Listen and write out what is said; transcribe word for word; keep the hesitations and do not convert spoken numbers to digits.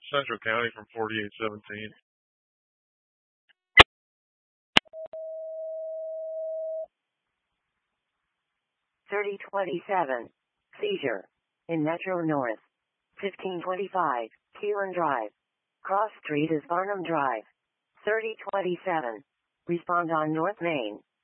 Central County from forty-eight seventeen. thirty twenty-seven. Seizure. In Metro North. fifteen twenty-five. Keelan Drive. Cross Street is Barnum Drive. thirty twenty-seven. Respond on North Main.